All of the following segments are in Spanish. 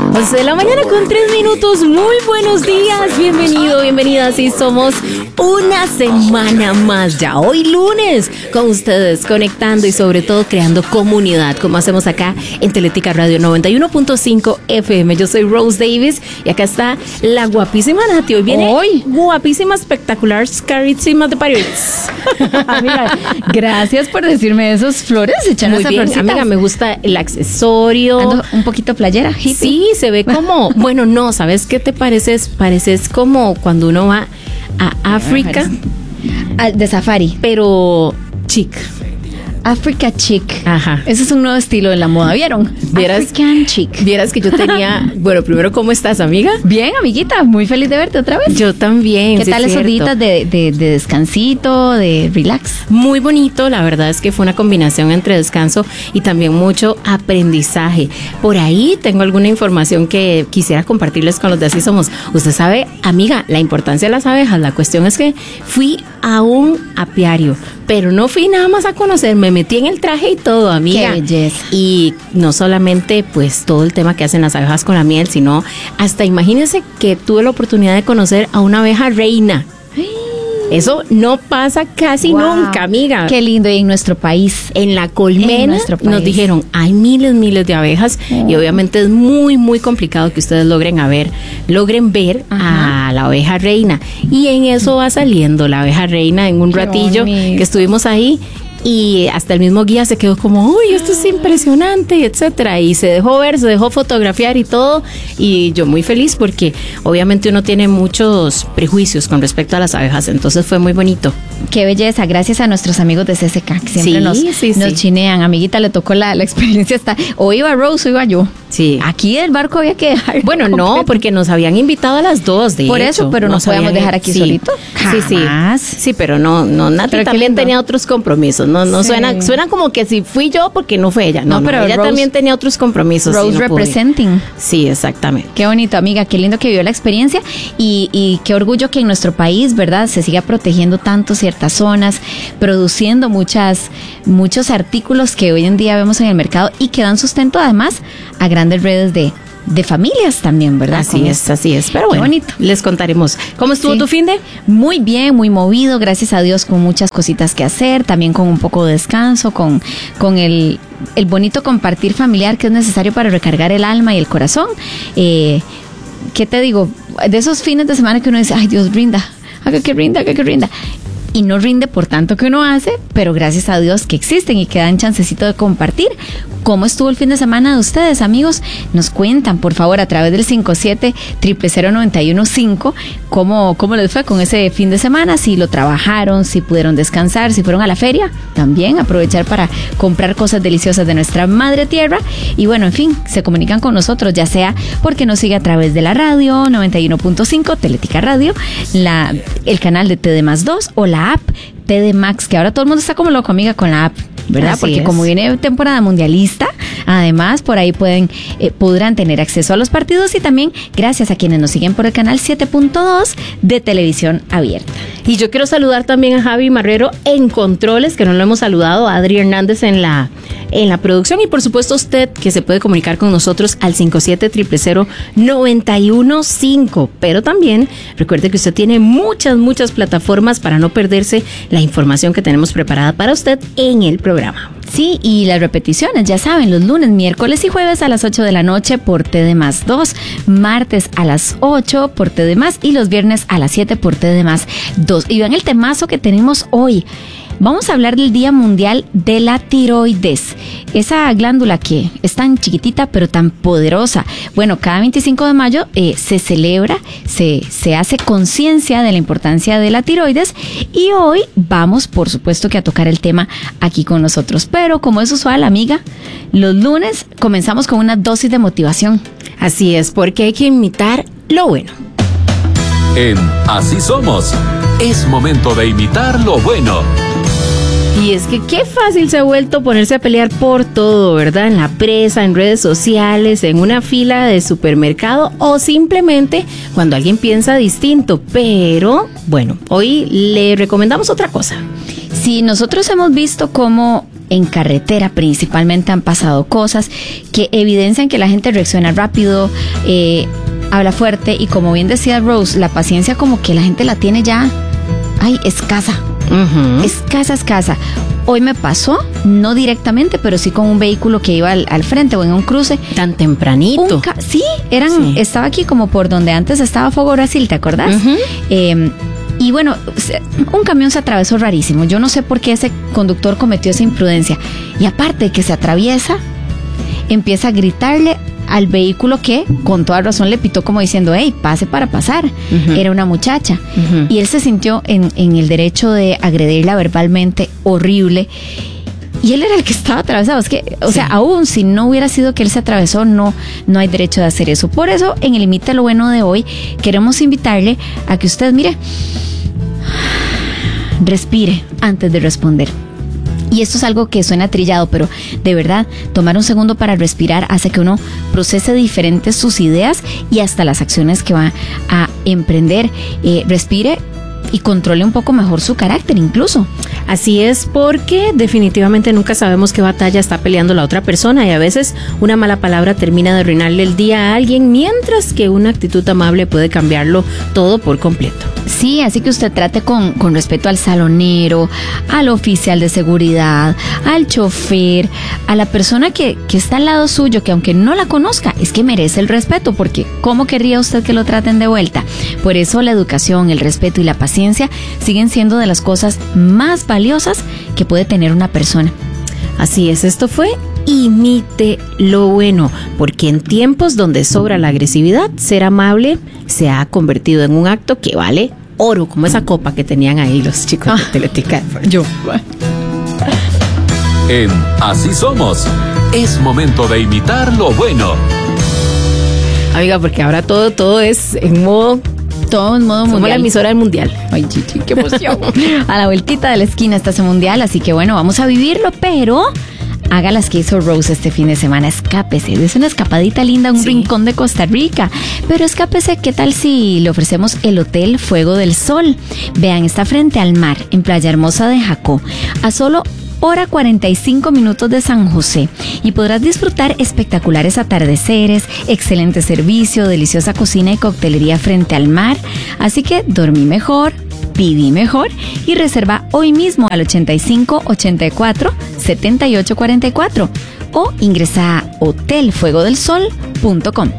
11 de la mañana con 3 minutos. Muy buenos días, bienvenido, bienvenida. Así somos una semana más ya. Hoy lunes con ustedes, conectando y sobre todo creando comunidad, como hacemos acá en Teletica Radio 91.5 FM. Yo soy Rose Davis y acá está la guapísima Nati. Hoy viene guapísima, espectacular, carísima de París. Amiga, gracias por decirme esos flores. Muy bien, amiga, me gusta el accesorio. Ando un poquito playera, hippie. Sí, se ve como, bueno, no, ¿sabes qué te pareces? Pareces como cuando uno va a África. De safari. Pero chic. Africa chic. Ajá. Ese es un nuevo estilo en la moda, ¿vieron? African chic. Vieras que yo tenía, bueno, primero, ¿cómo estás, amiga? Bien, amiguita, muy feliz de verte otra vez. Yo también. ¿Qué tal esos días de descansito, de relax? Muy bonito, la verdad es que fue una combinación entre descanso y también mucho aprendizaje. Por ahí tengo alguna información que quisiera compartirles con los de Así Somos. Usted sabe, amiga, la importancia de las abejas. La cuestión es que fui a un apiario, pero no fui nada más a conocer, me metí en el traje y todo, amiga. Qué belleza. Y no solamente pues todo el tema que hacen las abejas con la miel, sino hasta imagínense que tuve la oportunidad de conocer a una abeja reina. Eso no pasa casi nunca, amiga. Qué lindo. Y en nuestro país. En la colmena nos dijeron, hay miles de abejas y obviamente es muy, muy complicado que ustedes logren ver a la abeja reina. Y en eso va saliendo la abeja reina en un ratillo que estuvimos ahí. Y hasta el mismo guía se quedó como, uy, esto es impresionante, etcétera. Y se dejó ver, se dejó fotografiar y todo. Y yo muy feliz porque obviamente uno tiene muchos prejuicios con respecto a las abejas. Entonces fue muy bonito. Qué belleza, gracias a nuestros amigos de CCK que siempre nos chinean. Amiguita, le tocó la experiencia o iba Rose o iba yo. Sí. Aquí del barco había que dejar. Bueno, completo. No, porque nos habían invitado a las 2, de Por hecho. eso, pero nos podíamos dejar aquí solito. Jamás. Sí, pero no, Nati pero también tenía otros compromisos. No suena como que si fui yo porque no fue ella. No, pero ella Rose, también tenía otros compromisos. Rose representing. Sí, exactamente. Qué bonito, amiga, qué lindo que vivió la experiencia y qué orgullo que en nuestro país, ¿verdad? Se siga protegiendo tanto ciertas zonas, produciendo muchos artículos que hoy en día vemos en el mercado y que dan sustento además a grandes redes de familias también, ¿verdad? Así es. Pero bueno, bonito. Les contaremos. ¿Cómo estuvo tu fin de? Muy bien, muy movido, gracias a Dios, con muchas cositas que hacer, también con un poco de descanso, con el bonito compartir familiar que es necesario para recargar el alma y el corazón. ¿Qué te digo? De esos fines de semana que uno dice, ay, Dios, rinda, haga que rinda. Y no rinde por tanto que uno hace, pero gracias a Dios que existen y que dan chancecito de compartir. ¿Cómo estuvo el fin de semana de ustedes, amigos? Nos cuentan, por favor, a través del 57-00915, cómo les fue con ese fin de semana, si lo trabajaron, si pudieron descansar, si fueron a la feria, también aprovechar para comprar cosas deliciosas de nuestra madre tierra. Y bueno, en fin, se comunican con nosotros, ya sea porque nos sigue a través de la radio 91.5, Teletica Radio, el canal de TD+2 o la app TD Max, que ahora todo el mundo está como loco, amiga, con la app, ¿verdad? Así porque es. Como viene temporada mundialista, además por ahí podrán tener acceso a los partidos y también gracias a quienes nos siguen por el canal 7.2 de televisión abierta. Y yo quiero saludar también a Javi Marrero en controles, que no lo hemos saludado, a Adri Hernández en la producción y por supuesto usted que se puede comunicar con nosotros al 57-00915. Pero también recuerde que usted tiene muchas plataformas para no perderse la información que tenemos preparada para usted en el programa. Sí, y las repeticiones, ya saben, los lunes, miércoles y jueves a las 8 de la noche por TD+2, martes a las 8 por TD+, y los viernes a las 7 por TD+2. Y vean el temazo que tenemos hoy. Vamos a hablar del Día Mundial de la Tiroides, esa glándula que es tan chiquitita pero tan poderosa. Bueno, cada 25 de mayo se celebra, se hace conciencia de la importancia de la tiroides y hoy vamos, por supuesto, que a tocar el tema aquí con nosotros. Pero como es usual, amiga, los lunes comenzamos con una dosis de motivación. Así es, porque hay que imitar lo bueno. En Así Somos, es momento de imitar lo bueno. Y es que qué fácil se ha vuelto ponerse a pelear por todo, ¿verdad? En la presa, en redes sociales, en una fila de supermercado o simplemente cuando alguien piensa distinto. Pero, bueno, hoy le recomendamos otra cosa. Sí, nosotros hemos visto cómo en carretera principalmente han pasado cosas que evidencian que la gente reacciona rápido, habla fuerte y como bien decía Rose, la paciencia como que la gente la tiene ya, escasa. Uh-huh. Escasa. Hoy me pasó, no directamente, pero sí con un vehículo que iba al frente o en un cruce. Tan tempranito. Estaba aquí como por donde antes estaba Fuego Brasil, ¿te acordás? Uh-huh. Y bueno, un camión se atravesó rarísimo. Yo no sé por qué ese conductor cometió esa imprudencia. Y aparte de que se atraviesa, empieza a gritarle al vehículo que con toda razón le pitó como diciendo, hey, pase para pasar. Uh-huh. Era una muchacha. Uh-huh. Y él se sintió en el derecho de agredirla verbalmente, horrible. Y él era el que estaba atravesado. Es que, o sea, aún si no hubiera sido que él se atravesó, no hay derecho de hacer eso. Por eso, en el Imita lo Bueno de hoy, queremos invitarle a que usted, mire, respire antes de responder. Y esto es algo que suena trillado, pero de verdad, tomar un segundo para respirar hace que uno procese diferentes sus ideas y hasta las acciones que va a emprender. Respire y controle un poco mejor su carácter incluso. Así es, porque definitivamente nunca sabemos qué batalla está peleando la otra persona y a veces una mala palabra termina de arruinarle el día a alguien, mientras que una actitud amable puede cambiarlo todo por completo. Sí, así que usted trate con respeto al salonero, al oficial de seguridad, al chofer, a la persona que está al lado suyo, que aunque no la conozca, es que merece el respeto, porque ¿cómo querría usted que lo traten de vuelta? Por eso la educación, el respeto y la paciencia siguen siendo de las cosas más valiosas que puede tener una persona. Así es, esto fue Imite lo Bueno, porque en tiempos donde sobra la agresividad, ser amable se ha convertido en un acto que vale oro, como esa copa que tenían ahí los chicos de Teletica. Yo. En Así Somos, es momento de imitar lo bueno. Amiga, porque ahora todo es en modo... Todo en modo mundial. Somos la emisora del mundial. Ay, chichi, qué emoción. A la vueltita de la esquina está ese mundial, así que bueno, vamos a vivirlo, pero haga las que hizo Rose este fin de semana. Escápese, es una escapadita linda a un rincón de Costa Rica. Pero escápese, ¿qué tal si le ofrecemos el Hotel Fuego del Sol? Vean, está frente al mar, en Playa Hermosa de Jacó, a solo hora 45 minutos de San José, y podrás disfrutar espectaculares atardeceres, excelente servicio, deliciosa cocina y coctelería frente al mar. Así que dormí mejor, viví mejor y reserva hoy mismo al 85 84 78 44 o ingresa a hotelfuegodelsol.com.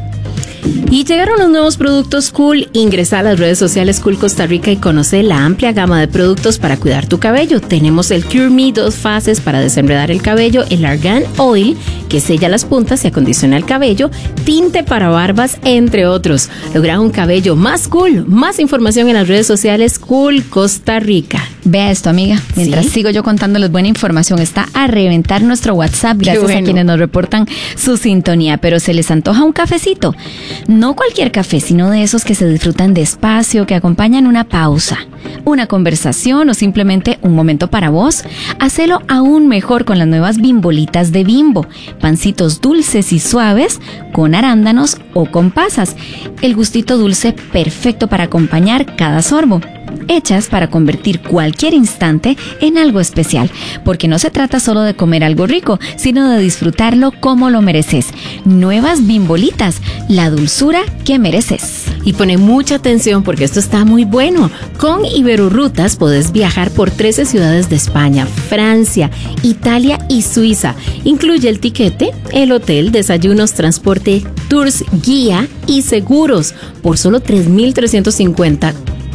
Y llegaron los nuevos productos Cool. Ingresa a las redes sociales Cool Costa Rica y conoce la amplia gama de productos para cuidar tu cabello. Tenemos el Cure Me 2 fases para desenredar el cabello, el Argan Oil que sella las puntas y acondiciona el cabello, tinte para barbas, entre otros. Logra un cabello más cool. Más información en las redes sociales Cool Costa Rica. Vea esto, amiga. Mientras sigo yo contándoles buena información, está a reventar nuestro WhatsApp. Gracias a quienes nos reportan su sintonía. Pero se les antoja un cafecito. No cualquier café, sino de esos que se disfrutan despacio, que acompañan una pausa, una conversación o simplemente un momento para vos. Hacelo aún mejor con las nuevas Bimbolitas de Bimbo. Pancitos dulces y suaves con arándanos o con pasas. El gustito dulce perfecto para acompañar cada sorbo. Hechas para convertir cualquier instante en algo especial, porque no se trata solo de comer algo rico, sino de disfrutarlo como lo mereces. Nuevas Bimbolitas, la dulzura que mereces. Y pone mucha atención porque esto está muy bueno. Con Iberorrutas podés viajar por 13 ciudades de España, Francia, Italia y Suiza. Incluye el tiquete, el hotel, desayunos, transporte, tours, guía y seguros por solo $3,350.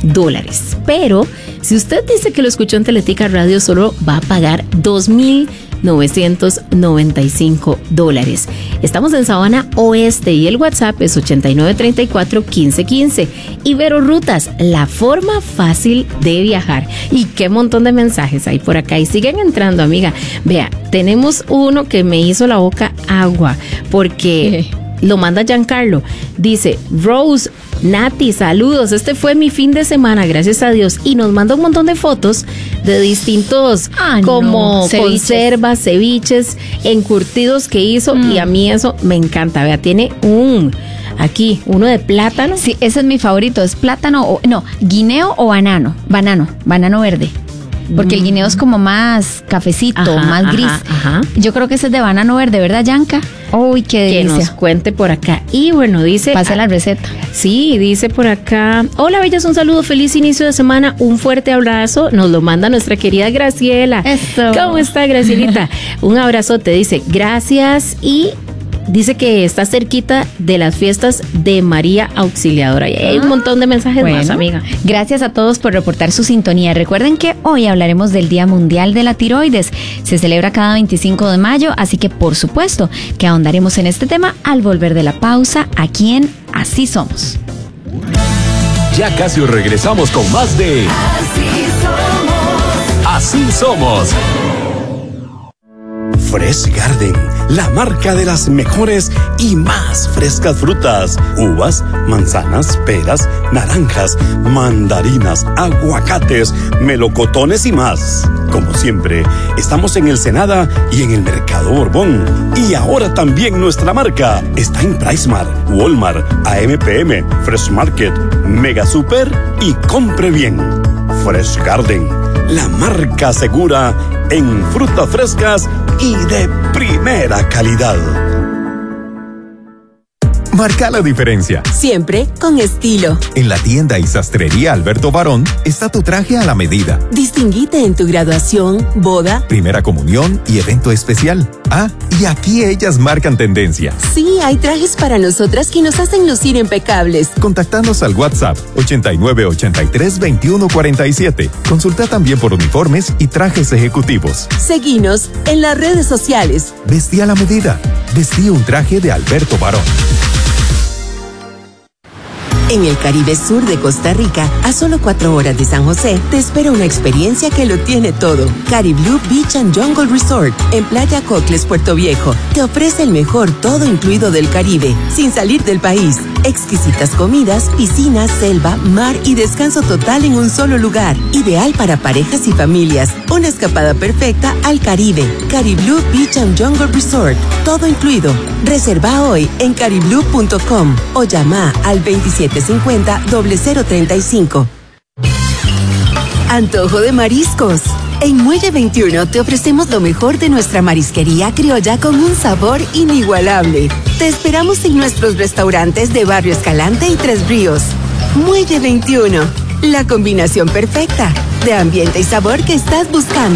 Pero si usted dice que lo escuchó en Teletica Radio, solo va a pagar $2,995. Estamos en Sabana Oeste y el WhatsApp es 8934-1515. Iberorrutas, la forma fácil de viajar. Y qué montón de mensajes hay por acá y siguen entrando, amiga. Vea, tenemos uno que me hizo la boca agua porque lo manda Giancarlo. Dice: Rose, Nati, saludos, este fue mi fin de semana, gracias a Dios, y nos manda un montón de fotos de distintos conservas, ceviches, encurtidos que hizo, y a mí eso me encanta. Vea, tiene aquí uno de plátano. Sí, ese es mi favorito, es plátano guineo o banano verde. Porque el guineo es como más cafecito, más gris. Yo creo que ese es de banano verde, ¿verdad, Yanka? Uy, qué delicia. Que nos cuente por acá. Y bueno, dice... Pase la receta. Sí, dice por acá. Hola, bellas, un saludo, feliz inicio de semana, un fuerte abrazo. Nos lo manda nuestra querida Graciela. Eso. ¿Cómo está, Gracielita? Un abrazote, dice, gracias. Y dice que está cerquita de las fiestas de María Auxiliadora. Y hay un montón de mensajes más, amiga. Gracias a todos por reportar su sintonía. Recuerden que hoy hablaremos del Día Mundial de la Tiroides. Se celebra cada 25 de mayo, así que por supuesto que ahondaremos en este tema al volver de la pausa aquí en Así Somos. Ya casi regresamos con más de Así Somos. Fresh Garden, la marca de las mejores y más frescas frutas, uvas, manzanas, peras, naranjas, mandarinas, aguacates, melocotones y más. Como siempre, estamos en el Senada y en el Mercado Borbón. Y ahora también nuestra marca está en PriceMart, Walmart, AMPM, Fresh Market, Mega Super y Compre Bien. Fresh Garden, la marca segura en frutas frescas y de primera calidad. Marca la diferencia. Siempre con estilo. En la tienda y sastrería Alberto Barón está tu traje a la medida. Distinguite en tu graduación, boda, primera comunión y evento especial. Ah, y aquí ellas marcan tendencia. Sí, hay trajes para nosotras que nos hacen lucir impecables. Contactanos al WhatsApp 8983-2147. Consulta también por uniformes y trajes ejecutivos. Seguinos en las redes sociales. Vestí a la medida. Vestí un traje de Alberto Barón. En el Caribe Sur de Costa Rica, a solo 4 horas de San José, te espera una experiencia que lo tiene todo. Cariblú Beach and Jungle Resort, en Playa Cocles, Puerto Viejo, te ofrece el mejor todo incluido del Caribe, sin salir del país. Exquisitas comidas, piscinas, selva, mar y descanso total en un solo lugar. Ideal para parejas y familias. Una escapada perfecta al Caribe. Cariblú Beach and Jungle Resort, todo incluido. Reserva hoy en cariblú.com o llama al 2750-0035. Antojo de mariscos. En Muelle 21 te ofrecemos lo mejor de nuestra marisquería criolla con un sabor inigualable. Te esperamos en nuestros restaurantes de Barrio Escalante y Tres Ríos. Muelle 21, la combinación perfecta de ambiente y sabor que estás buscando.